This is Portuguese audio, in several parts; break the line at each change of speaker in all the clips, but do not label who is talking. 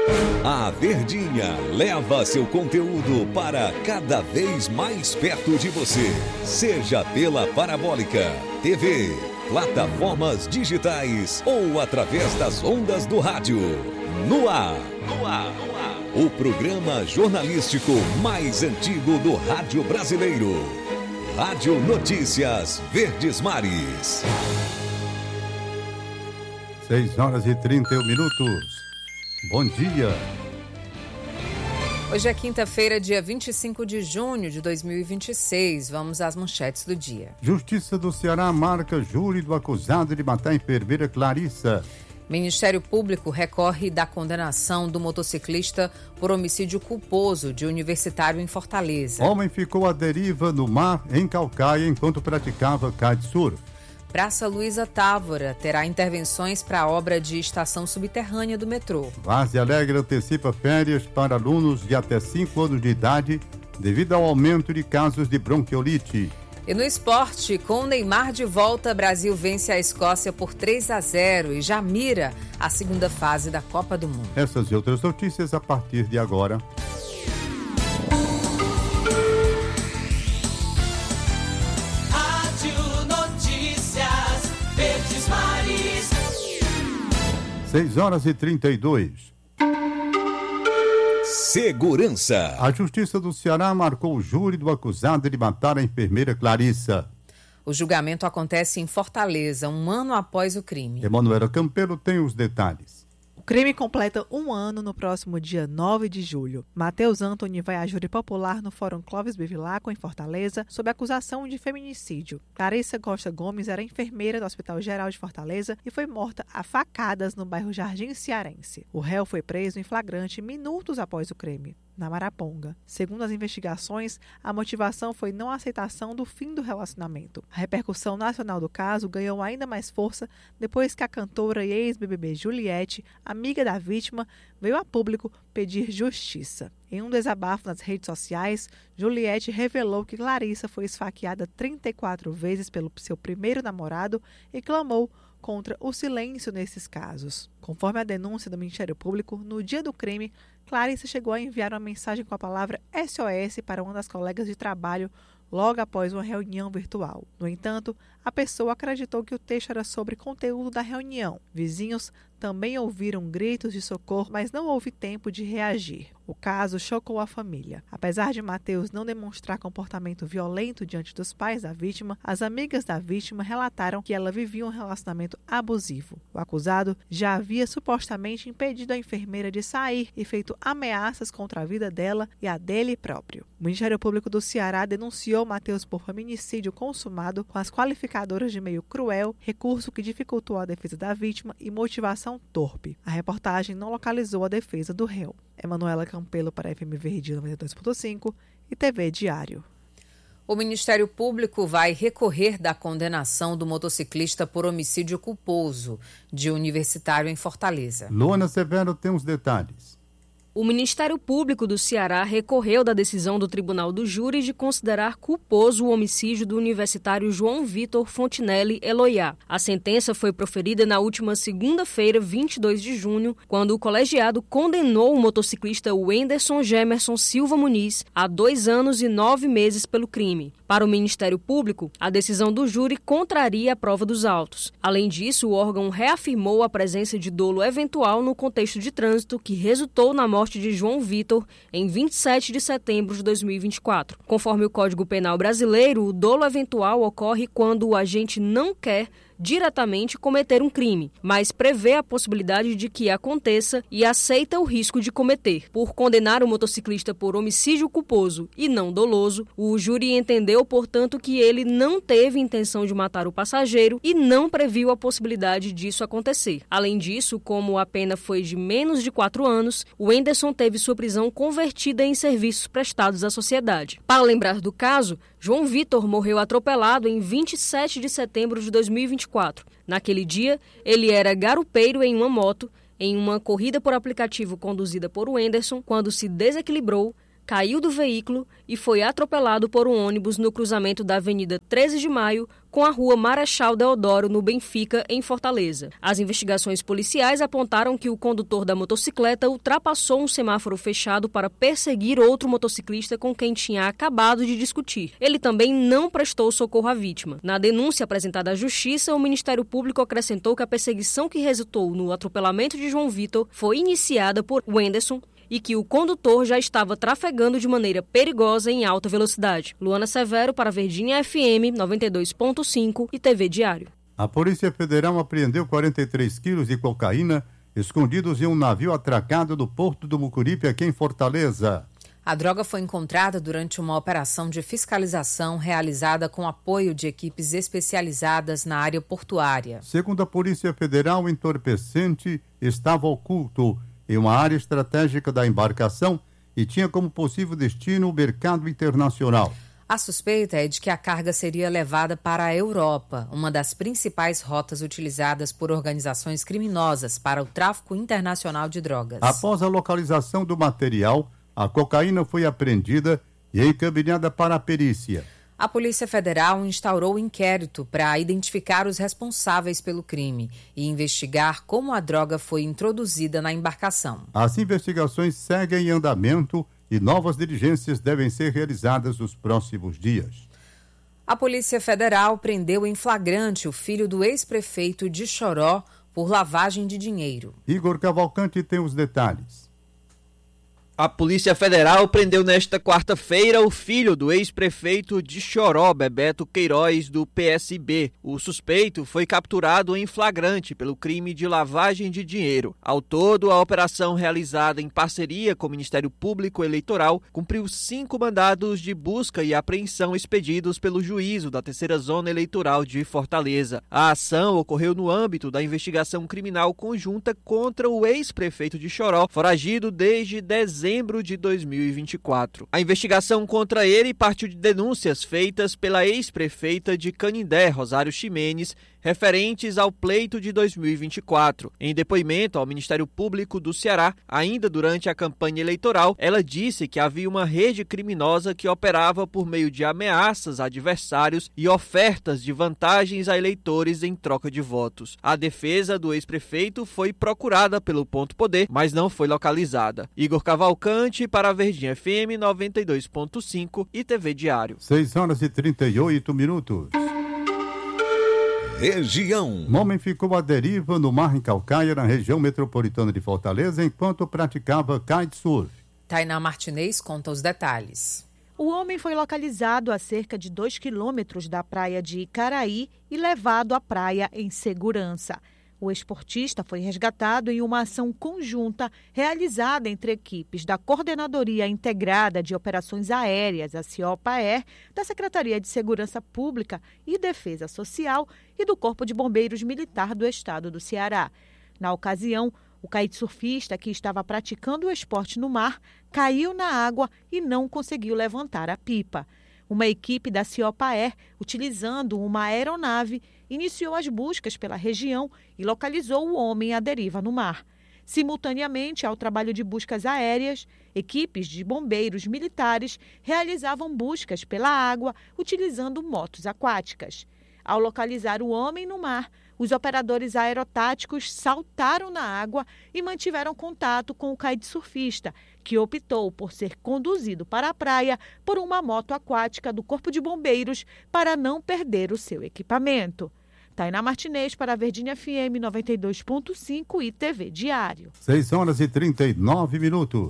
A Verdinha leva seu conteúdo para cada vez mais perto de você. Seja pela Parabólica, TV, plataformas digitais ou através das ondas do rádio. No ar. O programa jornalístico mais antigo do rádio brasileiro. Rádio Notícias Verdes Mares.
6h31. Bom dia.
Hoje é quinta-feira, dia 25 de junho de 2026. Vamos às manchetes do dia.
Justiça do Ceará marca júri do acusado de matar a enfermeira Clarissa.
Ministério Público recorre da condenação do motociclista por homicídio culposo de universitário em Fortaleza.
Homem ficou à deriva no mar em Caucaia enquanto praticava kitesurf.
Praça Luiza Távora terá intervenções para a obra de estação subterrânea do metrô.
Várzea Alegre antecipa férias para alunos de até 5 anos de idade devido ao aumento de casos de bronquiolite.
E no esporte, com Neymar de volta, Brasil vence a Escócia por 3-0 e já mira a segunda fase da Copa do Mundo.
Essas e outras notícias a partir de agora.
Rádio Notícias Verdes Mares.
6h32.
Segurança.
A Justiça do Ceará marcou o júri do acusado de matar a enfermeira Clarissa.
O julgamento acontece em Fortaleza, um ano após o crime.
Emanuela Campelo tem os detalhes.
O crime completa um ano no próximo dia 9 de julho. Matheus Antony vai a júri popular no Fórum Clóvis Bevilacqua, em Fortaleza, sob acusação de feminicídio. Clarissa Costa Gomes era enfermeira do Hospital Geral de Fortaleza e foi morta a facadas no bairro Jardim Cearense. O réu foi preso em flagrante minutos após o crime, na Maraponga. Segundo as investigações, a motivação foi não aceitação do fim do relacionamento. A repercussão nacional do caso ganhou ainda mais força depois que a cantora e ex-BBB Juliette, amiga da vítima, veio a público pedir justiça. Em um desabafo nas redes sociais, Juliette revelou que Clarissa foi esfaqueada 34 vezes pelo seu primeiro namorado e clamou contra o silêncio nesses casos. Conforme a denúncia do Ministério Público, no dia do crime, Clarissa chegou a enviar uma mensagem com a palavra SOS para uma das colegas de trabalho logo após uma reunião virtual. No entanto, a pessoa acreditou que o texto era sobre conteúdo da reunião. Vizinhos também ouviram gritos de socorro, mas não houve tempo de reagir. O caso chocou a família. Apesar de Matheus não demonstrar comportamento violento diante dos pais da vítima, as amigas da vítima relataram que ela vivia um relacionamento abusivo. O acusado já havia supostamente impedido a enfermeira de sair e feito ameaças contra a vida dela e a dele próprio. O Ministério Público do Ceará denunciou Matheus por feminicídio consumado com as qualificadoras de meio cruel, recurso que dificultou a defesa da vítima e motivação torpe. A reportagem não localizou a defesa do réu. Emanuela Campelo para a FM Verdinha 92.5 e TV Diário.
O Ministério Público vai recorrer da condenação do motociclista por homicídio culposo de universitário em Fortaleza.
Luana Severo tem os detalhes.
O Ministério Público do Ceará recorreu da decisão do Tribunal do Júri de considerar culposo o homicídio do universitário João Vitor Fontinelli Eloiá. A sentença foi proferida na última segunda-feira, 22 de junho, quando o colegiado condenou o motociclista Wenderson Gemerson Silva Muniz a 2 anos e 9 meses pelo crime. Para o Ministério Público, a decisão do júri contraria a prova dos autos. Além disso, o órgão reafirmou a presença de dolo eventual no contexto de trânsito que resultou na morte de João Vitor em 27 de setembro de 2024. Conforme o Código Penal brasileiro, o dolo eventual ocorre quando o agente não quer diretamente cometer um crime, mas prevê a possibilidade de que aconteça e aceita o risco de cometer. Por condenar o motociclista por homicídio culposo e não doloso, o júri entendeu, portanto, que ele não teve intenção de matar o passageiro e não previu a possibilidade disso acontecer. Além disso, como a pena foi de menos de 4 anos, o Wenderson teve sua prisão convertida em serviços prestados à sociedade. Para lembrar do caso, João Vitor morreu atropelado em 27 de setembro de 2024. Naquele dia, ele era garupeiro em uma moto, em uma corrida por aplicativo conduzida por Wenderson, quando se desequilibrou, caiu do veículo e foi atropelado por um ônibus no cruzamento da Avenida 13 de Maio com a rua Marechal Deodoro, no Benfica, em Fortaleza. As investigações policiais apontaram que o condutor da motocicleta ultrapassou um semáforo fechado para perseguir outro motociclista com quem tinha acabado de discutir. Ele também não prestou socorro à vítima. Na denúncia apresentada à Justiça, o Ministério Público acrescentou que a perseguição que resultou no atropelamento de João Vitor foi iniciada por Wenderson e que o condutor já estava trafegando de maneira perigosa em alta velocidade. Luana Severo para Verdinha FM 92.5 e TV Diário.
A Polícia Federal apreendeu 43 quilos de cocaína escondidos em um navio atracado no Porto do Mucuripe, aqui em Fortaleza.
A droga foi encontrada durante uma operação de fiscalização realizada com apoio de equipes especializadas na área portuária.
Segundo a Polícia Federal, o entorpecente estava oculto em uma área estratégica da embarcação e tinha como possível destino o mercado internacional.
A suspeita é de que a carga seria levada para a Europa, uma das principais rotas utilizadas por organizações criminosas para o tráfico internacional de drogas.
Após a localização do material, a cocaína foi apreendida e encaminhada para a perícia.
A Polícia Federal instaurou um inquérito para identificar os responsáveis pelo crime e investigar como a droga foi introduzida na embarcação.
As investigações seguem em andamento e novas diligências devem ser realizadas nos próximos dias.
A Polícia Federal prendeu em flagrante o filho do ex-prefeito de Choró por lavagem de dinheiro.
Igor Cavalcante tem os detalhes.
A Polícia Federal prendeu nesta quarta-feira o filho do ex-prefeito de Choró, Bebeto Queiroz, do PSB. O suspeito foi capturado em flagrante pelo crime de lavagem de dinheiro. Ao todo, a operação realizada em parceria com o Ministério Público Eleitoral cumpriu 5 mandados de busca e apreensão expedidos pelo juízo da Terceira Zona Eleitoral de Fortaleza. A ação ocorreu no âmbito da investigação criminal conjunta contra o ex-prefeito de Choró, foragido desde dezembro de 2024. A investigação contra ele partiu de denúncias feitas pela ex-prefeita de Canindé, Rosário Ximenes, referentes ao pleito de 2024. Em depoimento ao Ministério Público do Ceará, ainda durante a campanha eleitoral, ela disse que havia uma rede criminosa que operava por meio de ameaças a adversários e ofertas de vantagens a eleitores em troca de votos. A defesa do ex-prefeito foi procurada pelo Ponto Poder, mas não foi localizada. Igor Cavalcante para a Verdinha FM 92.5 e TV Diário.
6h38.
Região.
Um homem ficou à deriva no Mar em Calcaia, na região metropolitana de Fortaleza, enquanto praticava kitesurf.
Tainá Martinez conta os detalhes.
O homem foi localizado a cerca de 2 quilômetros da praia de Icaraí e levado à praia em segurança. O esportista foi resgatado em uma ação conjunta realizada entre equipes da Coordenadoria Integrada de Operações Aéreas, a CIOPAER, da Secretaria de Segurança Pública e Defesa Social e do Corpo de Bombeiros Militar do Estado do Ceará. Na ocasião, o kitesurfista, que estava praticando o esporte no mar, caiu na água e não conseguiu levantar a pipa. Uma equipe da CIOPAER, utilizando uma aeronave, iniciou as buscas pela região e localizou o homem à deriva no mar. Simultaneamente ao trabalho de buscas aéreas, equipes de bombeiros militares realizavam buscas pela água utilizando motos aquáticas. Ao localizar o homem no mar, os operadores aerotáticos saltaram na água e mantiveram contato com o kitesurfista, que optou por ser conduzido para a praia por uma moto aquática do Corpo de Bombeiros para não perder o seu equipamento. Tainá Martinez para a Verdinha FM 92.5 e TV Diário.
6h39.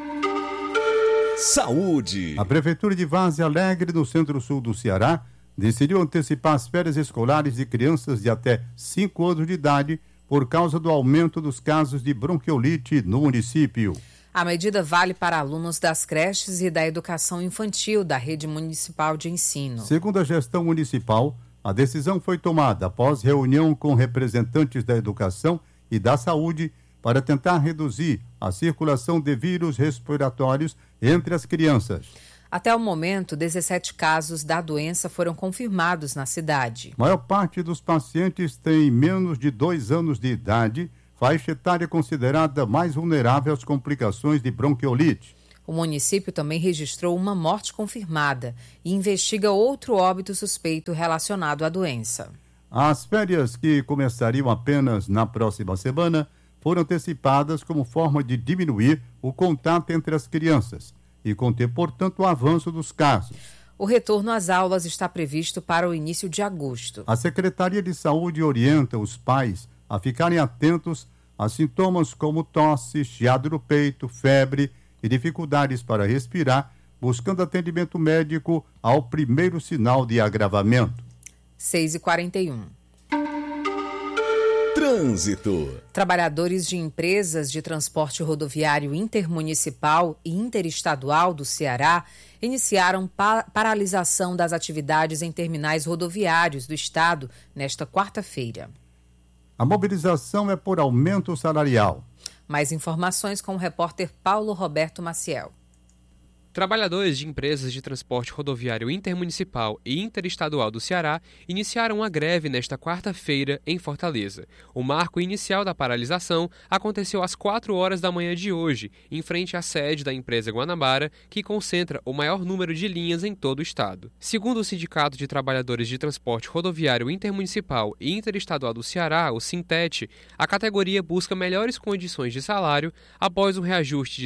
Saúde.
A Prefeitura de Várzea Alegre, no centro-sul do Ceará, decidiu antecipar as férias escolares de crianças de até 5 anos de idade por causa do aumento dos casos de bronquiolite no município.
A medida vale para alunos das creches e da educação infantil da rede municipal de ensino.
Segundo a gestão municipal, a decisão foi tomada após reunião com representantes da educação e da saúde para tentar reduzir a circulação de vírus respiratórios entre as crianças.
Até o momento, 17 casos da doença foram confirmados na cidade.
A maior parte dos pacientes tem menos de 2 anos de idade, faixa etária considerada mais vulnerável às complicações de bronquiolite.
O município também registrou uma morte confirmada e investiga outro óbito suspeito relacionado à doença.
As férias, que começariam apenas na próxima semana, foram antecipadas como forma de diminuir o contato entre as crianças e conter, portanto, o avanço dos casos.
O retorno às aulas está previsto para o início de agosto.
A Secretaria de Saúde orienta os pais a ficarem atentos a sintomas como tosse, chiado no peito, febre e dificuldades para respirar, buscando atendimento médico ao primeiro sinal de agravamento.
6h41.
Trânsito.
Trabalhadores de empresas de transporte rodoviário intermunicipal e interestadual do Ceará iniciaram paralisação das atividades em terminais rodoviários do estado nesta quarta-feira.
A mobilização é por aumento salarial.
Mais informações com o repórter Paulo Roberto Maciel.
Trabalhadores de empresas de transporte rodoviário intermunicipal e interestadual do Ceará iniciaram uma greve nesta quarta-feira em Fortaleza. O marco inicial da paralisação aconteceu às 4 horas da manhã de hoje, em frente à sede da empresa Guanabara, que concentra o maior número de linhas em todo o estado. Segundo o Sindicato de Trabalhadores de Transporte Rodoviário Intermunicipal e Interestadual do Ceará, o Sintet, a categoria busca melhores condições de salário após um reajuste de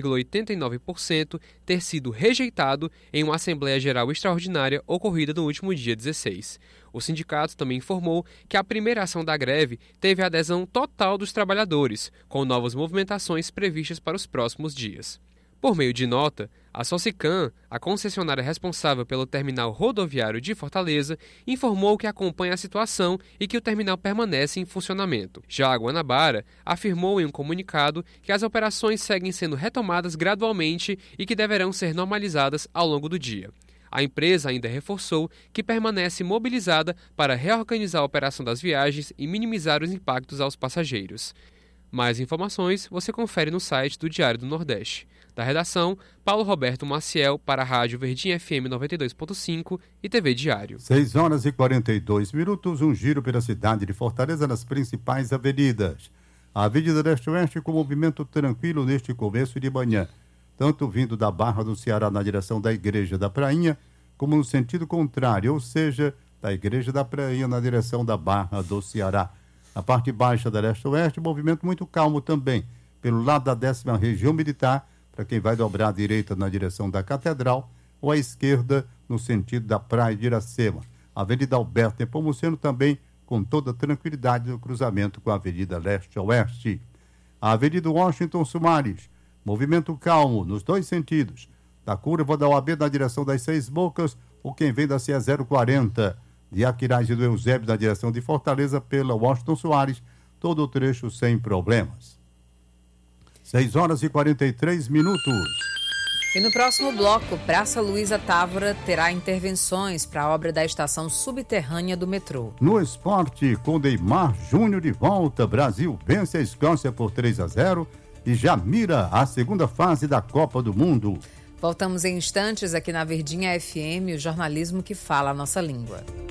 0,89% ter sido rejeitado em uma Assembleia Geral Extraordinária ocorrida no último dia 16. O sindicato também informou que a primeira ação da greve teve a adesão total dos trabalhadores, com novas movimentações previstas para os próximos dias. Por meio de nota, a Socicam, a concessionária responsável pelo terminal rodoviário de Fortaleza, informou que acompanha a situação e que o terminal permanece em funcionamento. Já a Guanabara afirmou em um comunicado que as operações seguem sendo retomadas gradualmente e que deverão ser normalizadas ao longo do dia. A empresa ainda reforçou que permanece mobilizada para reorganizar a operação das viagens e minimizar os impactos aos passageiros. Mais informações você confere no site do Diário do Nordeste. Da redação, Paulo Roberto Maciel para a Rádio Verdinha FM 92.5 e TV Diário.
6h42, um giro pela cidade de Fortaleza nas principais avenidas. A Avenida Leste-Oeste com movimento tranquilo neste começo de manhã, tanto vindo da Barra do Ceará na direção da Igreja da Prainha, como no sentido contrário, ou seja, da Igreja da Prainha na direção da Barra do Ceará. Na parte baixa da Leste-Oeste, movimento muito calmo também, pelo lado da 10ª Região Militar, para quem vai dobrar à direita na direção da Catedral, ou à esquerda no sentido da Praia de Iracema. A Avenida Alberto Nepomuceno também com toda tranquilidade no cruzamento com a Avenida Leste-Oeste. A Avenida Washington Soares, movimento calmo nos dois sentidos, da curva da OAB na direção das Seis Bocas, ou quem vem da CE 040, de Aquiraz e do Eusébio na direção de Fortaleza pela Washington Soares, todo o trecho sem problemas. 6h43.
E no próximo bloco, Praça Luísa Távora terá intervenções para a obra da estação subterrânea do metrô.
No esporte, com Neymar Júnior de volta, Brasil vence a Escócia por 3-0 e já mira a segunda fase da Copa do Mundo.
Voltamos em instantes aqui na Verdinha FM, o jornalismo que fala a nossa língua.